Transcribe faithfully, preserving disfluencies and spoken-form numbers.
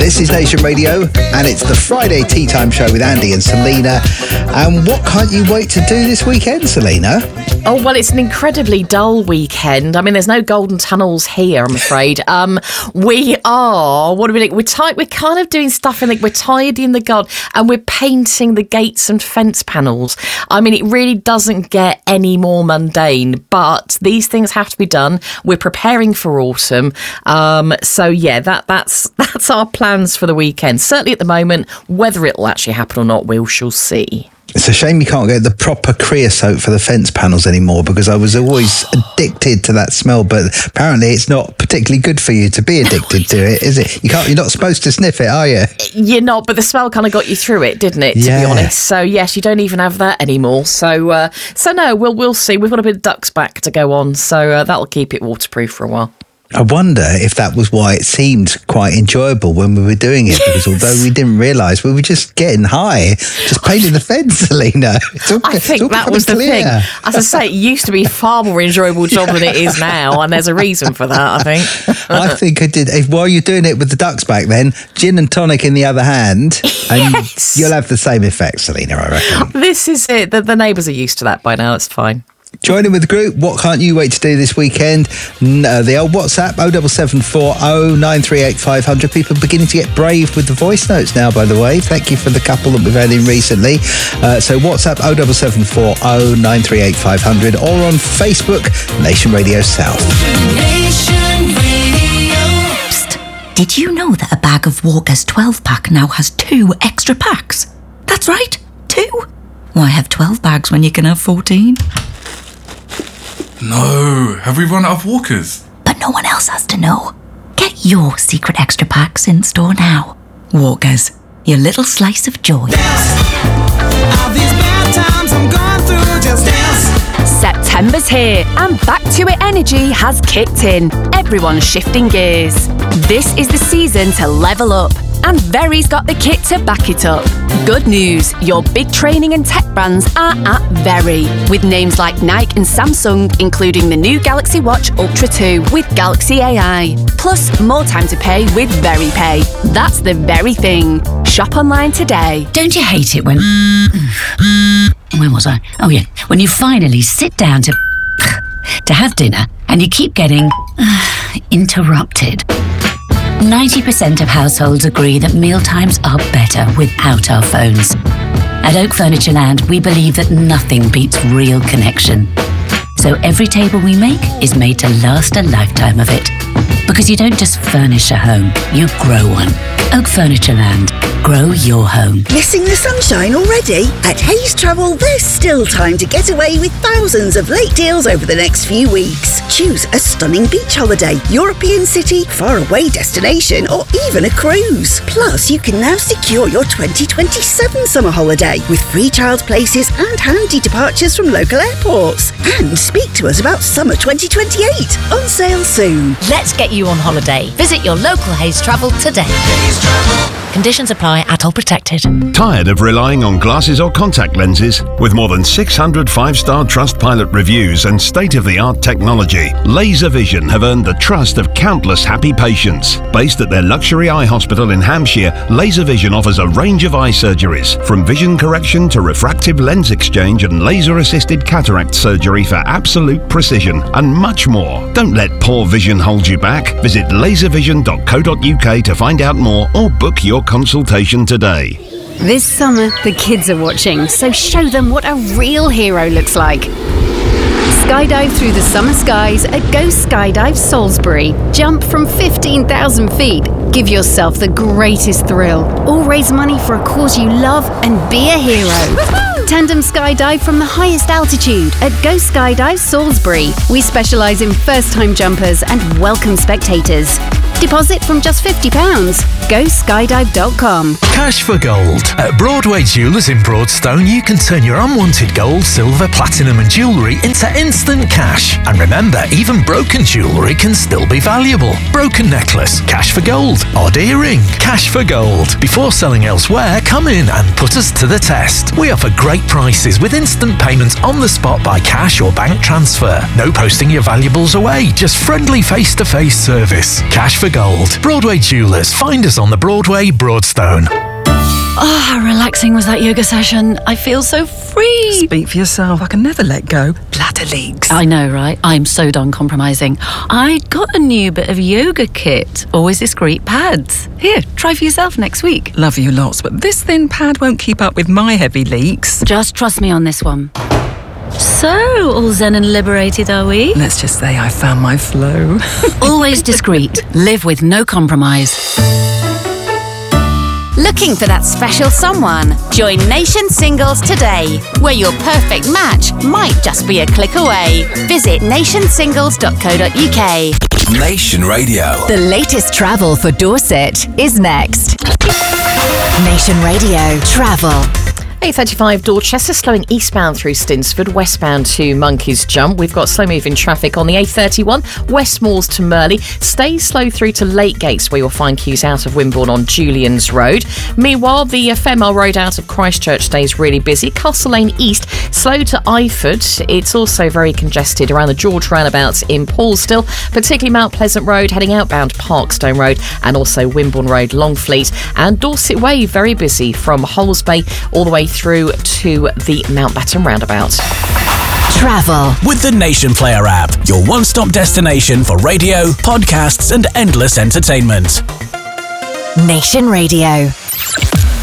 This is Nation Radio, and it's the Friday Tea Time Show with Andy and Selena. And what can't you wait to do this weekend, Selena? Oh, well, it's an incredibly dull weekend. I mean, there's no golden tunnels here, I'm afraid. Um, we are, what are we doing? We're, ty- we're kind of doing stuff in the, we're tidying the garden and we're painting the gates and fence panels. I mean, it really doesn't get any more mundane, but these things have to be done. We're preparing for autumn. Um, so, yeah, that that's that's our plans for the weekend. Certainly at the moment, whether it'll actually happen or not, we shall see. It's a shame you can't get the proper creosote for the fence panels anymore, because I was always addicted to that smell. But apparently it's not particularly good for you to be addicted to it, is it? You can't, you're not supposed to sniff it, are you? You're not, but the smell kind of got you through it, didn't it, to yeah. be honest? So, yes, you don't even have that anymore. So, uh, so no, we'll, we'll see. We've got a bit of duck's back to go on, so uh, that'll keep it waterproof for a while. I wonder if that was why it seemed quite enjoyable when we were doing it, because although we didn't realise, we were just getting high, just painting the fence, Selena. It's all, I think that was the clear. thing. As I say, it used to be a far more enjoyable job than it is now, and there's a reason for that, I think. I think I did. If, while you're doing it with the ducks back then, gin and tonic in the other hand, and yes. you'll have the same effect, Selena, I reckon. This is it. The, the neighbours are used to that by now. It's fine. Join in with the group. What can't you wait to do this weekend? No, the old WhatsApp, oh seven seven four oh nine three eight five hundred. People beginning to get brave with the voice notes now, by the way. Thank you for the couple that we've had in recently. Uh, so WhatsApp, oh seven seven four oh nine three eight five hundred, or on Facebook, Nation Radio South. Nation Radio. Psst. Did you know that a bag of Walker's twelve pack now has two extra packs? That's right, two. Why have twelve bags when you can have fourteen? No, have we run out of Walkers? But no one else has to know. Get your secret extra packs in store now. Walkers, your little slice of joy. September's here and Back to It energy has kicked in. Everyone's shifting gears. This is the season to level up, and Very's got the kit to back it up. Good news, your big training and tech brands are at Very, with names like Nike and Samsung, including the new Galaxy Watch Ultra two with Galaxy A I. Plus, more time to pay with Very Pay. That's the very thing. Shop online today. Don't you hate it when... Where was I? Oh, yeah. When you finally sit down to... to have dinner and you keep getting... interrupted. ninety percent of households agree that mealtimes are better without our phones. At Oak Furniture Land, we believe that nothing beats real connection. So every table we make is made to last a lifetime of it. Because you don't just furnish a home, you grow one. Oak Furniture Land. Grow your home. Missing the sunshine already? At Hayes Travel, there's still time to get away with thousands of late deals over the next few weeks. Choose a stunning beach holiday, European city, faraway destination, or even a cruise. Plus, you can now secure your twenty twenty-seven summer holiday with free child places and handy departures from local airports. And speak to us about summer twenty twenty-eight, on sale soon. Let's get you on holiday. Visit your local Hayes Travel today. Hayes Travel. Conditions apply. Adult protected. Tired of relying on glasses or contact lenses? With more than six hundred five-star Trustpilot reviews and state-of-the-art technology, Laser Vision have earned the trust of countless happy patients. Based at their luxury eye hospital in Hampshire, Laser Vision offers a range of eye surgeries, from vision correction to refractive lens exchange and laser-assisted cataract surgery for absolute precision, and much more. Don't let poor vision hold you back. Visit laser vision dot co dot uk to find out more or book your consultation today. This summer, the kids are watching, so show them what a real hero looks like. Skydive through the summer skies at Go Skydive Salisbury. Jump from fifteen thousand feet. Give yourself the greatest thrill. Or raise money for a cause you love and be a hero. Woo-hoo! Tandem skydive from the highest altitude at Go Skydive Salisbury. We specialise in first-time jumpers and welcome spectators. Deposit from just fifty pounds. go skydive dot com. Cash for gold. At Broadway Jewellers in Broadstone, you can turn your unwanted gold, silver, platinum and jewellery into instant cash. And remember, even broken jewellery can still be valuable. Broken necklace, cash for gold. Odd earring, cash for gold. Before selling elsewhere, come in and put us to the test. We offer great prices with instant payments on the spot by cash or bank transfer. No posting your valuables away, just friendly face-to-face service. Cash for gold. Broadway Jewellers. Find us on the Broadway, Broadstone. Oh, how relaxing was that yoga session. I feel so free. Speak for yourself. I can never let go. Bladder leaks. I know, right? I'm so done compromising. I got a new bit of yoga kit. Always discreet pads. Here, try for yourself next week. Love you lots, but this thin pad won't keep up with my heavy leaks. Just trust me on this one. So, all zen and liberated, are we? Let's just say I found my flow. Always discreet. Live with no compromise. Looking for that special someone? Join Nation Singles today, where your perfect match might just be a click away. Visit nation singles dot co dot uk. Nation Radio. The latest travel for Dorset is next. Nation Radio Travel. eight thirty-five Dorchester, slowing eastbound through Stinsford, westbound to Monkey's Jump. We've got slow-moving traffic on the A thirty-one, West Moors to Merley. Stay slow through to Lake Gates, where you'll find queues out of Wimborne on Julian's Road. Meanwhile, the Female Road out of Christchurch stays really busy. Castle Lane East, slow to Eyford. It's also very congested around the George roundabouts in Paulsdale, particularly Mount Pleasant Road, heading outbound Parkstone Road, and also Wimborne Road, Longfleet. And Dorset Way, very busy from Holes Bay all the way through to the Mountbatten roundabout. Travel with the Nation Player app, your one-stop destination for radio, podcasts and endless entertainment. Nation Radio.